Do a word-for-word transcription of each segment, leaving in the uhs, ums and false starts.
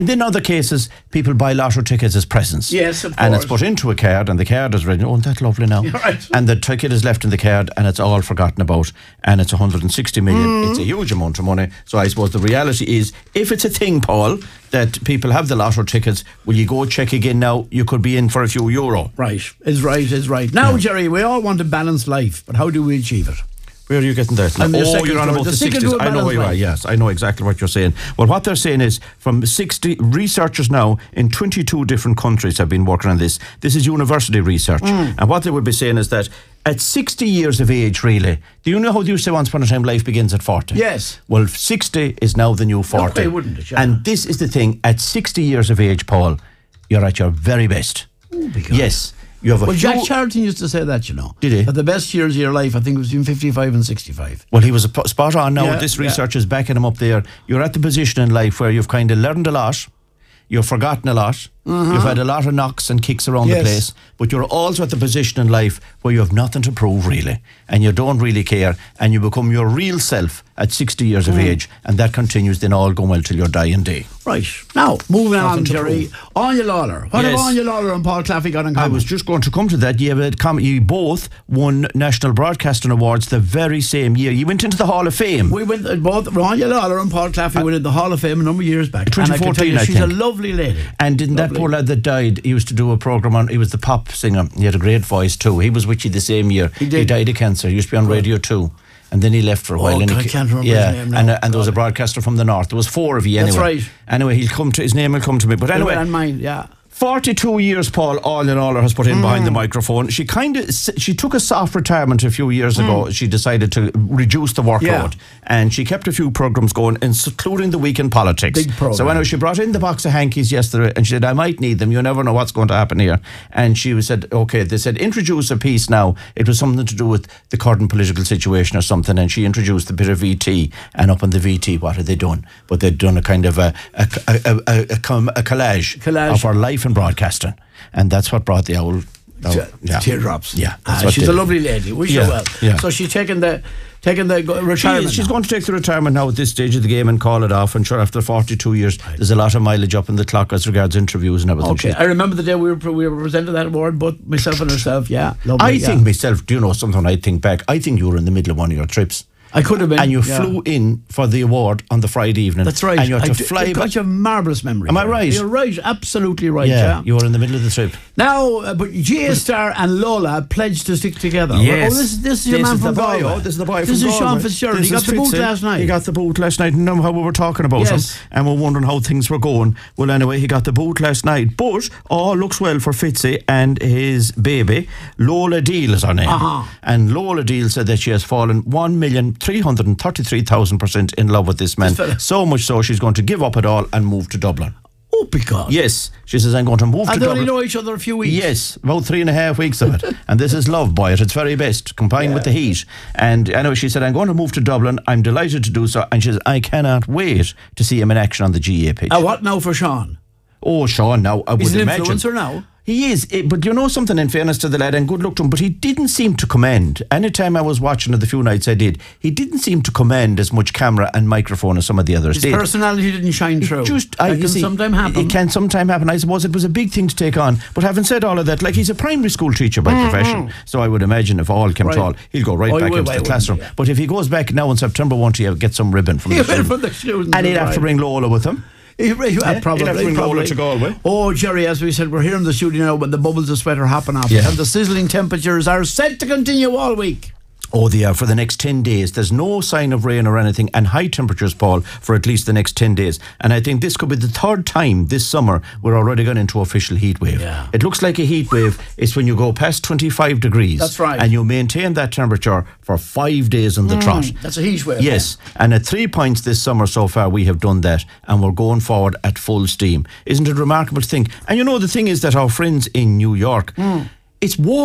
In other cases, people buy lotto tickets as presents. Yes, of course. And it's put into a card, and the card is written, oh, isn't that lovely now? Right. And the ticket is left in the card, and it's all forgotten about. And it's one hundred sixty million. Mm. It's a huge amount of money. So I suppose the reality is, if it's a thing, Paul, that people have the lotto tickets, will you go check again now? You could be in for a few euro. Right, is right, is right. Now, Yeah. Jerry, we all want a balanced life, but how do we achieve it? Where are you getting that? I'm your oh, second you're on door. about The the second sixties. door I know where you are, balance yes. I know exactly what you're saying. Well, what they're saying is from sixty researchers now in twenty-two different countries have been working on this. This is university research. Mm. And what they would be saying is that at sixty years of age, really, do you know how they used to say once upon a time life begins at forty? Yes. Well, sixty is now the new forty. Okay, wouldn't it, yeah. And this is the thing. At sixty years of age, Paul, you're at your very best. Oh, Yes. You have a Well, few, Jack Charlton used to say that, you know. Did he? That the best years of your life, I think, was between fifty-five and sixty-five. Well, he was a p- spot on now. Yeah, This yeah. research is backing him up there. You're at the position in life where you've kind of learned a lot, you've forgotten a lot, you've had a lot of knocks and kicks around Yes. the place, but you're also at the position in life where you have nothing to prove, really, and you don't really care, and you become your real self at sixty years of age, and that continues then all going well till your dying day. Right. Now, moving on, Nothing to Jerry. prove. Anya Lawler. What Yes. have Anya Lawler and Paul Claffey got in I common? was just going to come to that. You, have com- you both won National Broadcasting Awards the very same year. You went into the Hall of Fame. We went, uh, both Anya Lawler and Paul Claffey went in the Hall of Fame a number of years back. And I can tell you, twenty fourteen, I she's a think. lovely lady. And didn't that Lovely. poor lad that died, he used to do a programme on, he was the pop singer, he had a great voice too. He was with you the same year. He did. died of cancer, he used to be on Radio two. And then he left for a while. Oh, and I he, can't remember yeah, his name now. And, uh, and there was a God. broadcaster from the north. There was four of you anyway. That's right. Anyway, he'll come to, his name will come to me. But anyway, And mine, yeah. forty-two years, Paul, all in all, has put in behind the microphone. She kind of, she took a soft retirement a few years ago. She decided to reduce the workload. Yeah. And she kept a few programmes going, including the Week in Politics. Big programme. So anyway, she brought in the box of hankies yesterday and she said, I might need them. You never know what's going to happen here. And she said, okay, they said, introduce a piece now. It was something to do with the current political situation or something. And she introduced a bit of V T. And up on the V T, what had they done? But they'd done a kind of a, a, a, a, a, a, com- a collage, Collage. of her life in broadcasting. And that's what brought the owl. Oh, Te- yeah. Teardrops. Yeah, Ah, that's what she's did a it. lovely lady. Wish Yeah, her well. yeah. So she's taking the taking the go- She retirement. is. She's now. going to take the retirement now at this stage of the game and call it off. And sure, after forty-two years, there's a lot of mileage up in the clock as regards interviews and everything. Okay, She- I remember the day we were we were presented that award, both myself and herself. Yeah, lovely. I yeah. think myself, do you know something? I think back, I think you were in the middle of one of your trips. I could have been. And you yeah. flew in for the award on the Friday evening. That's right. And you had to I fly d- back. God, you have marvellous memory. Am I Jerry. right? You're right. Absolutely right. Yeah, Yeah. you were in the middle of the trip. Now, uh, but G A Star and Lola pledged to stick together. Yes. Oh, this, this is your This man is from the boy, Galway. oh, this is the boy This from is Sean Galway. Fitzgerald. This He got is the boot Fitzy. last night. He got the boot last night. Remember how we were talking about Yes. him? And we're wondering how things were going. Well, anyway, he got the boot last night. But all looks well for Fitzy and his baby. Lola Deal is her name. Uh-huh. And Lola Deal said that she has fallen one million three hundred thirty-three thousand percent in love with this man. This fella. So much so she's going to give up it all and move to Dublin. Oh, because. Yes, she says, I'm going to move And to they Dublin. only know each other a few weeks. Yes, about three and a half weeks of it. And this is love, boy, at its very best, combined Yeah. with the heat. And anyway, she said, I'm going to move to Dublin. I'm delighted to do so. And she says, I cannot wait to see him in action on the G A pitch. Uh, what now for Sean? Oh, Sean, now, I He's would an imagine. influencer now. He is, eh, but you know something, in fairness to the lad, and good luck to him, but he didn't seem to command. Anytime I was watching it the few nights I did, he didn't seem to command as much camera and microphone as some of the others His did. personality didn't shine through. Just, I, that you can see, sometimes happen. It can sometimes happen. I suppose it was a big thing to take on. But having said all of that, like he's a primary school teacher by profession, so I would imagine if all came Right. to all, he'll go right Oh, he back will, into I the wouldn't, classroom. yeah. But if he goes back now in September, won't he get some ribbon from He the will student? from the students, And he'd have right. to bring Lola with him. He- he- yeah, Yeah, probably, he'd have to bring probably. Lola to Galway. Oh, Jerry, as we said, we're here in the studio now when the bubbles of sweat are hopping off. Yeah. And the sizzling temperatures are set to continue all week. Oh, they are for the next ten days. There's no sign of rain or anything, and high temperatures, Paul, for at least the next ten days. And I think this could be the third time this summer we're already gone into official heat wave. Yeah. It looks like a heat wave. It's when you go past twenty-five degrees. That's right. And you maintain that temperature for five days on the trot. That's a heat wave. Yes, and at three points this summer so far we have done that, and we're going forward at full steam. Isn't it remarkable to think? And you know, the thing is that our friends in New York, it's warm,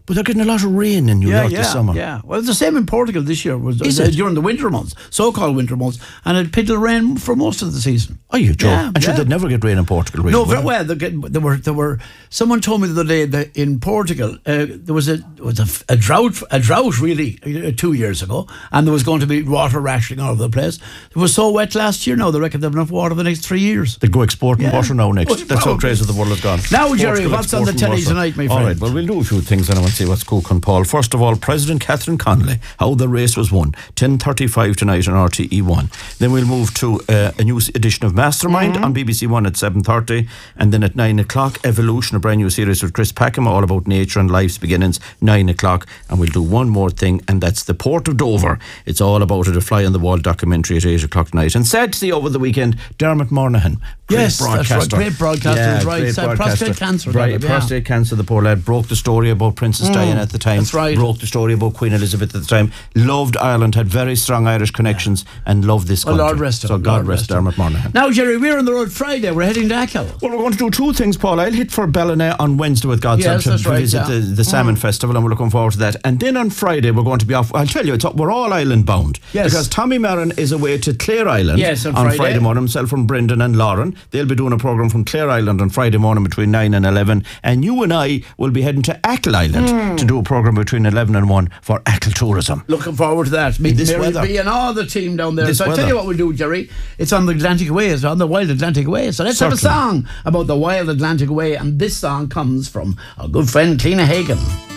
But they're getting a lot of rain in New Yeah, York yeah, this summer. yeah. Well, it's the same in Portugal this year. Was Is uh, it? during the winter months, so-called winter months, and it picked rain for most of the season. Oh, you joke. Yeah, I'm sure yeah. they'd never get rain in Portugal. Really, No, would very they? well. They get, there were, there were. Someone told me the other day that in Portugal uh, there was a was a, a drought, a drought really uh, two years ago, and there was going to be water rationing all over the place. It was so wet last year. Now they reckon they have enough water for the next three years. They'd go exporting Yeah. water now next. Well, That's how probably. crazy the world has gone. Now, Jerry, Portugal what's on the exporting telly water. tonight, my All friend? right, well, we'll do a few things and I want to see what's cooking, Paul. First of all, President Catherine Connolly, how the race was won. ten thirty-five tonight on R T E one. Then we'll move to uh, a new edition of Mastermind Mm-hmm. on B B C One at seven thirty. And then at nine o'clock, Evolution, a brand new series with Chris Packham, all about nature and life's beginnings, nine o'clock. And we'll do one more thing, and that's the Port of Dover. It's all about it, a fly on the wall documentary at eight o'clock tonight. And sad to see over the weekend, Dermot Monaghan. Great Yes, that's right. broadcaster. Great broadcaster, Yeah, right. great So broadcaster. prostate cancer, Right, yeah. prostate cancer, the poor lad. Broke the story about Princess Diana at the time. That's right. Broke the story about Queen Elizabeth at the time. Loved Ireland, had very strong Irish connections, and loved this Well, country. Lord rest him. So God Lord rest rest him. Dermot Monaghan. Now, Jerry, we're on the road Friday. We're heading to Achill. Well, we're going to do two things, Paul. I'll hit for Ballina on Wednesday with God's help Yes, to that's right, visit yeah. the, the Salmon Festival, and we're looking forward to that. And then on Friday, we're going to be off. I'll tell you, it's, we're all island bound. Yes. Because Tommy Marin is away to Clare Island Yes, on on Friday. Friday morning. Himself and Brendan and Lauren. They'll be doing a programme from Clare Island on Friday morning between nine and eleven. And you and I will be heading to Achill Island Hmm. to do a programme between eleven and one for Achill Tourism. Looking forward to that. Meet this Mary weather. B and all the team down there. This so I'll tell weather. you what we'll do, Jerry. It's on the Atlantic Way. It's on the Wild Atlantic Way. So let's have a Certainly. song about the Wild Atlantic Way. And this song comes from our good friend Clina Hagan.